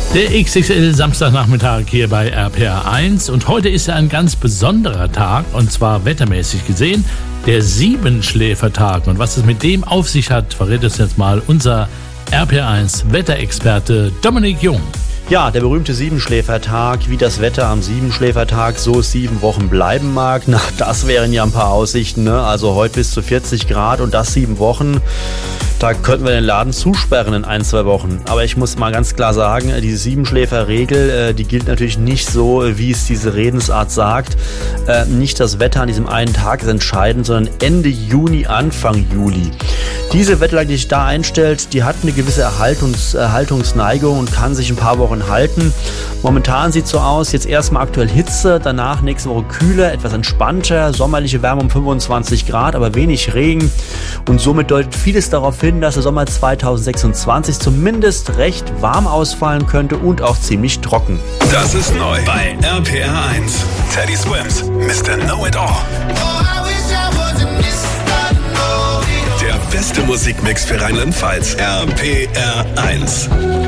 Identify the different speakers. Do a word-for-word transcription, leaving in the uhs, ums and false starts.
Speaker 1: Der X X L-Samstagnachmittag hier bei R P R eins und heute ist ja ein ganz besonderer Tag und zwar wettermäßig gesehen der Siebenschläfertag. Und was es mit dem auf sich hat, verrät uns jetzt mal unser R P R eins Wetterexperte Dominik Jung.
Speaker 2: Ja, der berühmte Siebenschläfertag, wie das Wetter am Siebenschläfertag so sieben Wochen bleiben mag, na, das wären ja ein paar Aussichten, ne? Also heute bis zu vierzig Grad und das sieben Wochen. Da könnten wir den Laden zusperren in ein, zwei Wochen. Aber ich muss mal ganz klar sagen, diese Siebenschläferregel, die gilt natürlich nicht so, wie es diese Redensart sagt. Nicht das Wetter an diesem einen Tag ist entscheidend, sondern Ende Juni, Anfang Juli. Diese Wetterlage, die sich da einstellt, die hat eine gewisse Erhaltungs- Erhaltungsneigung und kann sich ein paar Wochen halten. Momentan sieht es so aus, jetzt erstmal aktuell Hitze, danach nächste Woche kühler, etwas entspannter, sommerliche Wärme um fünfundzwanzig Grad, aber wenig Regen. Und somit deutet vieles darauf hin, dass der Sommer zweitausendsechsundzwanzig zumindest recht warm ausfallen könnte und auch ziemlich trocken.
Speaker 3: Das ist neu bei R P R eins. Teddy Swims, Mister Know-It-All. Der beste Musikmix für Rheinland-Pfalz. R P R eins.